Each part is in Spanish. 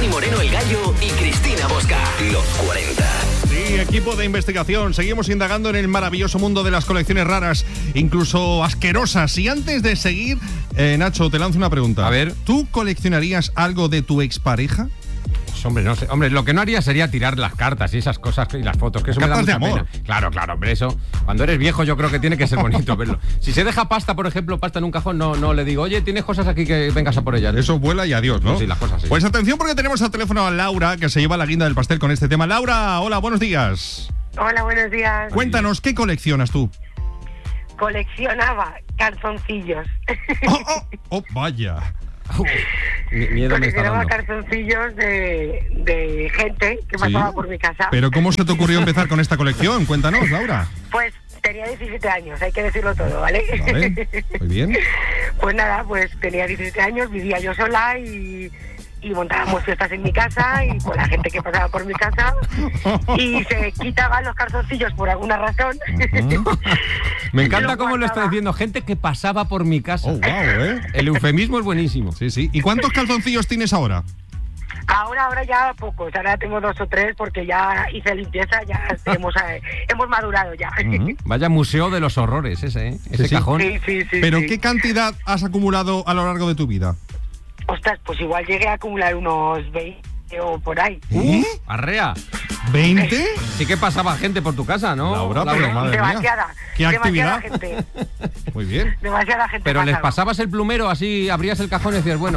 Dani Moreno, el Gallo y Cristina Bosca. Los 40. Sí, equipo de investigación. Seguimos indagando en el maravilloso mundo de las colecciones raras, incluso asquerosas. Y antes de seguir, Nacho, te lanzo una pregunta. A ver. ¿Tú coleccionarías algo de tu expareja? Pues, hombre, no sé. Hombre, lo que no haría sería tirar las cartas y esas cosas y las fotos, que eso Cartas me da de mucha amor. pena. Claro, hombre, eso. Cuando eres viejo yo creo que tiene que ser bonito verlo. Si se deja pasta, por ejemplo, pasta en un cajón, no le digo, oye, tienes cosas aquí que vengas a por ellas. Eso vuela y adiós, ¿no? Sí, las cosas sí. Pues atención porque tenemos al teléfono a Laura, que se lleva la guinda del pastel con este tema. Laura, hola, buenos días. Hola, buenos días. Cuéntanos, ¿qué coleccionas tú? Coleccionaba calzoncillos. Oh, vaya. Miedo me está Coleccionaba dando. calzoncillos de gente que pasaba por mi casa. Pero ¿cómo se te ocurrió empezar con esta colección? Cuéntanos, Laura. Pues tenía 17 años, hay que decirlo todo, ¿vale? Vale, muy bien. Pues nada, pues tenía 17 años, vivía yo sola y montábamos fiestas en mi casa y con la gente que pasaba por mi casa y se quitaban los calzoncillos por alguna razón. Me encanta Lo cómo lo está guardaba. diciendo. Gente que pasaba por mi casa. Oh, wow, El eufemismo es buenísimo. Sí, sí. ¿Y cuántos calzoncillos tienes ahora? Ahora ya pocos, ahora tengo 2 o 3 porque ya hice limpieza, ya hemos madurado ya. Vaya museo de los horrores ese, ¿eh? Ese Sí. cajón. Sí. ¿Pero sí. qué cantidad has acumulado a lo largo de tu vida? Ostras, pues igual llegué a acumular unos 20 o por ahí. Arrea. ¿20? Sí que pasaba gente por tu casa, ¿no? Laura, pero madre mía. Demasiada. ¿Qué demasiada actividad? gente. Muy bien. Demasiada gente. Pero les pasaba. pasabas el plumero, así abrías el cajón y decías, bueno.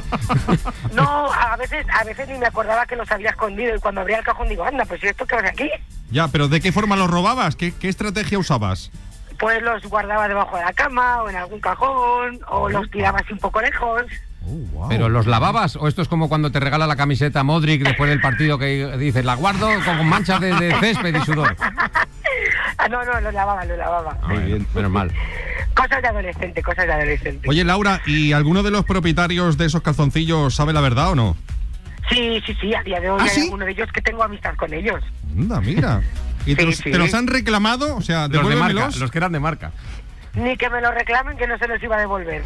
No, a veces ni me acordaba que los había escondido y cuando abría el cajón digo, anda, pues ¿y esto qué hace aquí? Ya, pero ¿de qué forma los robabas? ¿Qué estrategia usabas? Pues los guardaba debajo de la cama o en algún cajón o los tiraba así un poco lejos. Wow. ¿Pero los lavabas? ¿O esto es como cuando te regala la camiseta Modric después del partido que dices, la guardo con manchas de césped y sudor? No, los lavaba. Muy bien, menos mal. Cosas de adolescente. Oye, Laura, ¿y alguno de los propietarios de esos calzoncillos sabe la verdad o no? Sí, a día de hoy ¿Ah, hay sí? alguno de ellos que tengo amistad con ellos. Anda, mira. ¿Y te Sí. los han reclamado? O sea, Los de marca, devuélvemelos. los que eran de marca. Ni que me lo reclamen que no se los iba a devolver.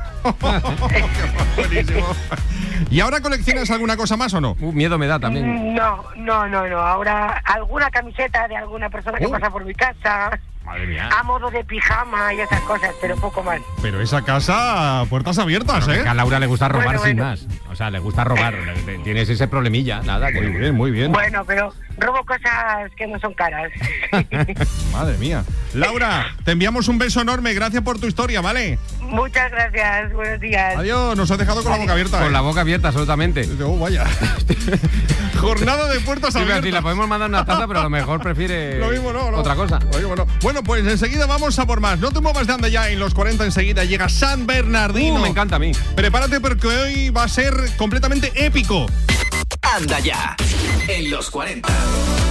Buenísimo. ¿Y ahora coleccionas alguna cosa más o no? Miedo me da también. No. Ahora alguna camiseta de alguna persona que pasa por mi casa, Madre mía. a modo de pijama y esas cosas, pero poco más. Pero esa casa, puertas abiertas, ¿eh? Que a Laura le gusta robar Bueno. sin más. O sea, le gusta robar. Tienes ese problemilla, nada. Muy bien, muy bien. Bueno, pero robo cosas que no son caras. Madre mía. Laura, te enviamos un beso enorme. Gracias por tu historia, ¿vale? Muchas gracias, buenos días. Adiós, nos has dejado con la boca abierta. Con la boca abierta, absolutamente. Oh, vaya. Jornada de puertas Sí, abiertas. le podemos mandar una taza, pero a lo mejor prefiere Lo mismo no. otra cosa. Lo mismo no. Bueno, pues enseguida vamos a por más. No te muevas de anda ya. En los 40 enseguida llega San Bernardino. Me encanta a mí. Prepárate porque hoy va a ser completamente épico. Anda ya. En los 40.